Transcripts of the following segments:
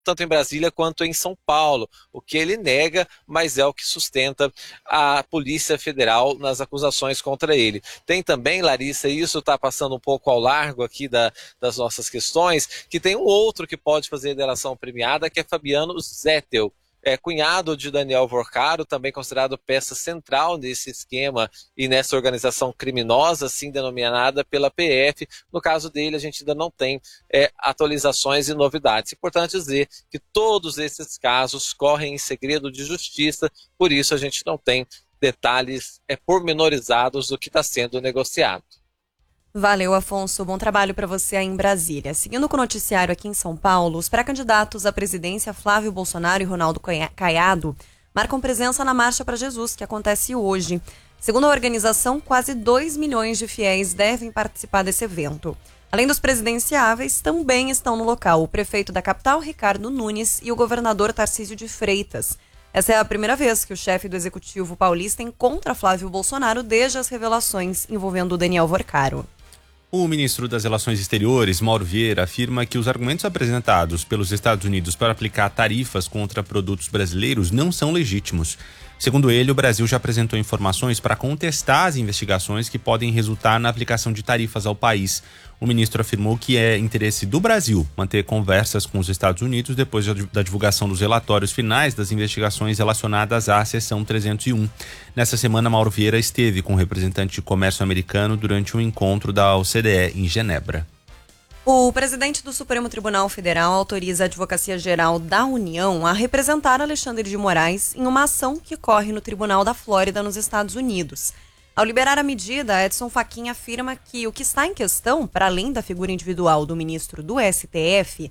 tanto em Brasília quanto em São Paulo, o que ele nega, mas é o que sustenta a Polícia Federal nas acusações contra ele. Tem também, Larissa, e isso está passando um pouco ao largo aqui das nossas questões, que tem um outro que pode fazer delação premiada, que é Fabiano Zettel, cunhado de Daniel Vorcaro, também considerado peça central nesse esquema e nessa organização criminosa, assim denominada pela PF. No caso dele, a gente ainda não tem atualizações e novidades. É importante dizer que todos esses casos correm em segredo de justiça, por isso a gente não tem detalhes pormenorizados do que está sendo negociado. Valeu, Afonso. Bom trabalho para você aí em Brasília. Seguindo com o noticiário aqui em São Paulo, os pré-candidatos à presidência Flávio Bolsonaro e Ronaldo Caiado marcam presença na Marcha para Jesus, que acontece hoje. Segundo a organização, quase 2 milhões de fiéis devem participar desse evento. Além dos presidenciáveis, também estão no local o prefeito da capital, Ricardo Nunes, e o governador Tarcísio de Freitas. Essa é a primeira vez que o chefe do executivo paulista encontra Flávio Bolsonaro desde as revelações envolvendo o Daniel Vorcaro. O ministro das Relações Exteriores, Mauro Vieira, afirma que os argumentos apresentados pelos Estados Unidos para aplicar tarifas contra produtos brasileiros não são legítimos. Segundo ele, o Brasil já apresentou informações para contestar as investigações que podem resultar na aplicação de tarifas ao país. O ministro afirmou que é interesse do Brasil manter conversas com os Estados Unidos depois da divulgação dos relatórios finais das investigações relacionadas à Seção 301. Nessa semana, Mauro Vieira esteve com o representante de comércio americano durante um encontro da OCDE em Genebra. O presidente do Supremo Tribunal Federal autoriza a Advocacia Geral da União a representar Alexandre de Moraes em uma ação que corre no Tribunal da Flórida, nos Estados Unidos. Ao liberar a medida, Edson Fachin afirma que o que está em questão, para além da figura individual do ministro do STF,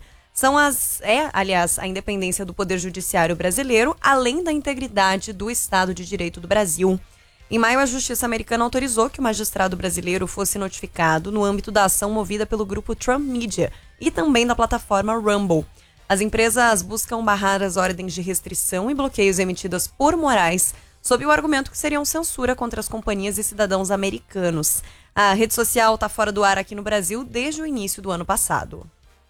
a independência do Poder Judiciário brasileiro, além da integridade do Estado de Direito do Brasil. Em maio, a Justiça americana autorizou que o magistrado brasileiro fosse notificado no âmbito da ação movida pelo grupo Trump Media e também da plataforma Rumble. As empresas buscam barrar as ordens de restrição e bloqueios emitidas por Moraes, sob o argumento que seriam censura contra as companhias e cidadãos americanos. A rede social está fora do ar aqui no Brasil desde o início do ano passado.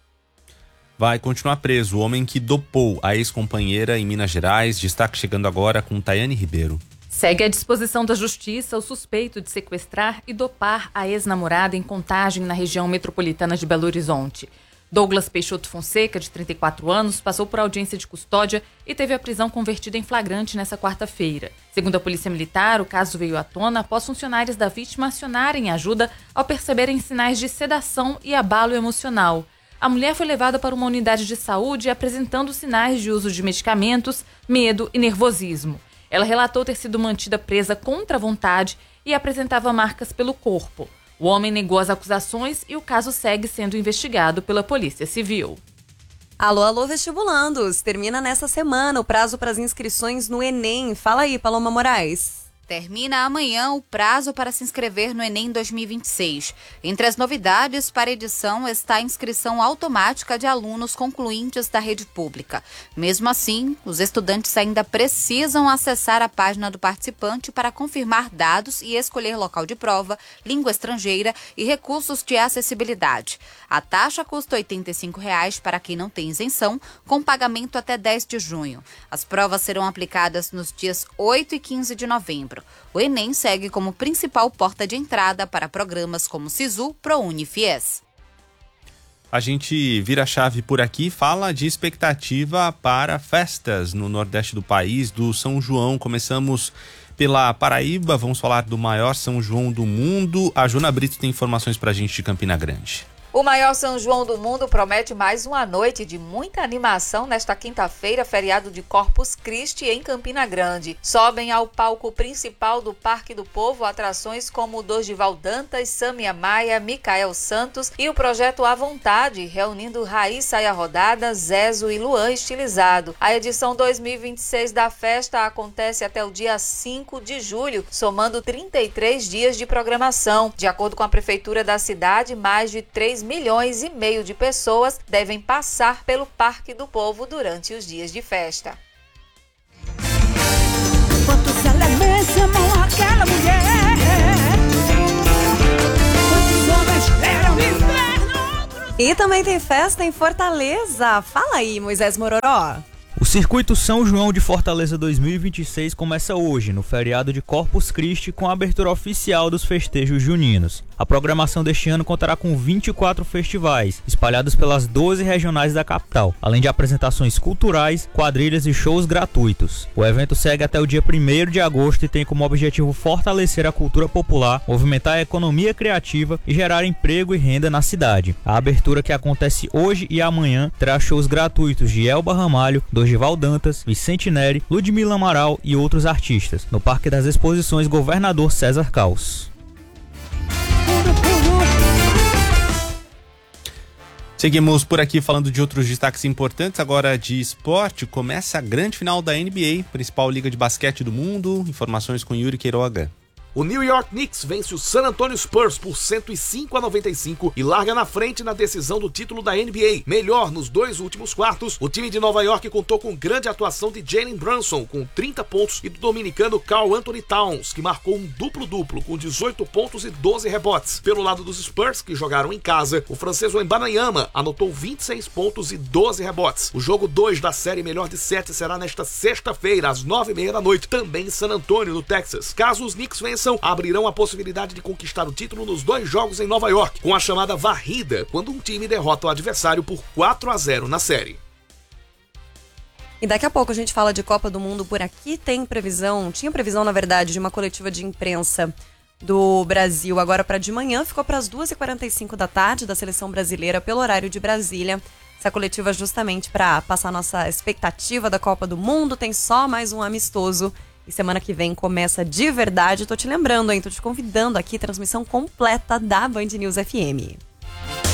Vai continuar preso o homem que dopou a ex-companheira em Minas Gerais. Destaque chegando agora com Tayane Ribeiro. Segue à disposição da Justiça o suspeito de sequestrar e dopar a ex-namorada em Contagem, na região metropolitana de Belo Horizonte. Douglas Peixoto Fonseca, de 34 anos, passou por audiência de custódia e teve a prisão convertida em flagrante nesta quarta-feira. Segundo a Polícia Militar, o caso veio à tona após funcionários da vítima acionarem ajuda ao perceberem sinais de sedação e abalo emocional. A mulher foi levada para uma unidade de saúde apresentando sinais de uso de medicamentos, medo e nervosismo. Ela relatou ter sido mantida presa contra a vontade e apresentava marcas pelo corpo. O homem negou as acusações e o caso segue sendo investigado pela Polícia Civil. Alô, alô, vestibulandos! Termina nesta semana o prazo para as inscrições no Enem. Fala aí, Paloma Moraes. Termina amanhã o prazo para se inscrever no Enem 2026. Entre as novidades para a edição está a inscrição automática de alunos concluintes da rede pública. Mesmo assim, os estudantes ainda precisam acessar a página do participante para confirmar dados e escolher local de prova, língua estrangeira e recursos de acessibilidade. A taxa custa R$ 85,00 para quem não tem isenção, com pagamento até 10 de junho. As provas serão aplicadas nos dias 8 e 15 de novembro. O Enem segue como principal porta de entrada para programas como Sisu, ProUni e Fies. A gente vira a chave por aqui, fala de expectativa para festas no Nordeste do país, do São João. Começamos pela Paraíba, vamos falar do maior São João do mundo. A Jona Brito tem informações pra gente de Campina Grande. O maior São João do mundo promete mais uma noite de muita animação nesta quinta-feira, feriado de Corpus Christi, em Campina Grande. Sobem ao palco principal do Parque do Povo atrações como Dorival Dantas, Sâmia Maia, Micael Santos e o projeto À Vontade, reunindo Raiz Saia Rodada, Zezo e Luan Estilizado. A edição 2026 da festa acontece até o dia 5 de julho, somando 33 dias de programação. De acordo com a Prefeitura da cidade, mais de 3,5 milhões de pessoas devem passar pelo Parque do Povo durante os dias de festa. Quantos elementos amam aquela mulher? Quantos homens eram inferno? E também tem festa em Fortaleza. Fala aí, Moisés Mororó. O Circuito São João de Fortaleza 2026 começa hoje, no feriado de Corpus Christi, com a abertura oficial dos festejos juninos. A programação deste ano contará com 24 festivais, espalhados pelas 12 regionais da capital, além de apresentações culturais, quadrilhas e shows gratuitos. O evento segue até o dia 1º de agosto e tem como objetivo fortalecer a cultura popular, movimentar a economia criativa e gerar emprego e renda na cidade. A abertura, que acontece hoje e amanhã, terá shows gratuitos de Elba Ramalho, Dorival Dantas, Vicente Neri, Ludmila Amaral e outros artistas, no Parque das Exposições Governador César Caus. Seguimos por aqui falando de outros destaques importantes, agora de esporte. Começa a grande final da NBA, principal liga de basquete do mundo. Informações com Yuri Queiroga. O New York Knicks vence o San Antonio Spurs por 105-95 e larga na frente na decisão do título da NBA. Melhor nos 2 últimos quartos, o time de Nova York contou com grande atuação de Jalen Brunson, com 30 pontos, e do dominicano Karl Anthony Towns, que marcou um duplo-duplo, com 18 pontos e 12 rebotes. Pelo lado dos Spurs, que jogaram em casa, o francês Wembanyama anotou 26 pontos e 12 rebotes. O jogo 2 da série melhor de 7 será nesta sexta-feira, às 9h30 da noite, também em San Antonio, no Texas. Caso os Knicks vençam, abrirão a possibilidade de conquistar o título nos 2 jogos em Nova York, com a chamada varrida, quando um time derrota o adversário por 4-0 na série. E daqui a pouco a gente fala de Copa do Mundo por aqui. Tinha previsão, na verdade, de uma coletiva de imprensa do Brasil agora para de manhã. Ficou para as 2h45 da tarde da seleção brasileira pelo horário de Brasília. Essa coletiva justamente para passar nossa expectativa da Copa do Mundo. Tem só mais um amistoso. E semana que vem começa de verdade. Tô te lembrando, hein? Tô te convidando aqui, transmissão completa da Band News FM.